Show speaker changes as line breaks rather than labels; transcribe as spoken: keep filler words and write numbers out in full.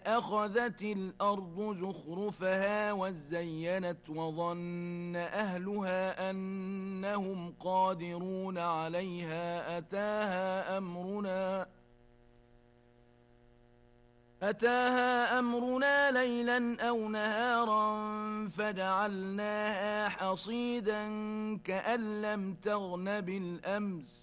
أخذت الأرض زخرفها وزينت وظن أهلها أنهم قادرون عليها أتاها أمرنا أتاها أمرنا ليلا أو نهارا فجعلناها حصيدا كأن لم تغن بالأمس